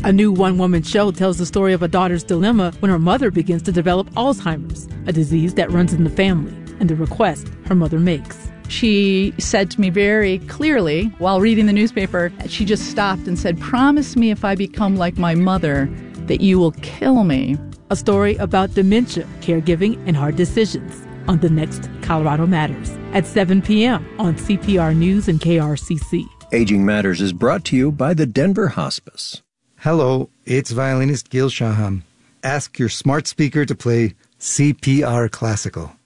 A new one-woman show tells the story of a daughter's dilemma when her mother begins to develop Alzheimer's, a disease that runs in the family, and the request her mother makes. She said to me very clearly while reading the newspaper, she just stopped and said, "Promise me if I become like my mother that you will kill me." A story about dementia, caregiving, and hard decisions on the next Colorado Matters at 7 p.m. on CPR News and KRCC. Aging Matters is brought to you by the Denver Hospice. Hello, it's violinist Gil Shaham. Ask your smart speaker to play CPR Classical.